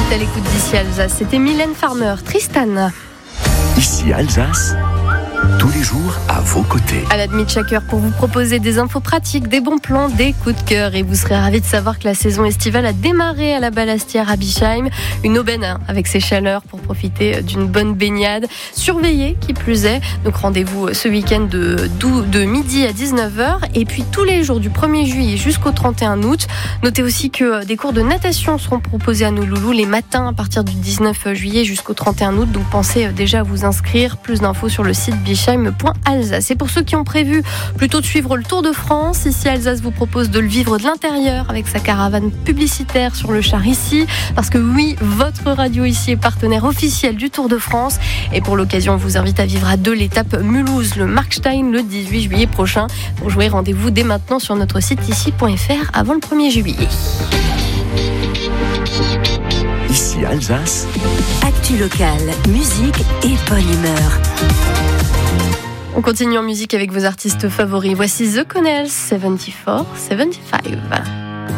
êtes à l'écoute d'ici Alsace. C'était Mylène Farmer, Tristan. Ici Alsace, tous les jours à vos côtés. À la demi de chaque heure pour vous proposer des infos pratiques, des bons plans, des coups de cœur. Et vous serez ravis de savoir que la saison estivale a démarré à la Ballastière à Bischheim. Une aubaine avec ses chaleurs pour profiter d'une bonne baignade. Surveillée qui plus est. Donc rendez-vous ce week-end de midi à 19h. Et puis tous les jours du 1er juillet jusqu'au 31 août. Notez aussi que des cours de natation seront proposés à nos loulous les matins à partir du 19 juillet jusqu'au 31 août. Donc pensez déjà à vous inscrire. Plus d'infos sur le site bischheim.alsace. Et pour ceux qui ont prévu plutôt de suivre le Tour de France, ici Alsace vous propose de le vivre de l'intérieur avec sa caravane publicitaire sur le char ici. Parce que oui, votre radio ici est partenaire officiel du Tour de France. Et pour l'occasion, on vous invite à vivre à 2 l'étape Mulhouse, le Markstein, le 18 juillet prochain. Pour jouer, rendez-vous dès maintenant sur notre site ici.fr avant le 1er juillet. Ici Alsace, actu locale, musique et bonne humeur. On continue en musique avec vos artistes favoris. Voici The Connells, 74-75.